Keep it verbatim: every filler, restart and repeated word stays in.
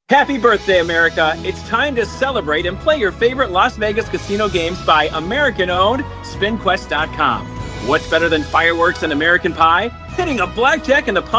Happy birthday, America. It's time to celebrate and play your favorite Las Vegas casino games by American-owned Spin Quest dot com. What's better than fireworks and American pie? Hitting a blackjack in the palm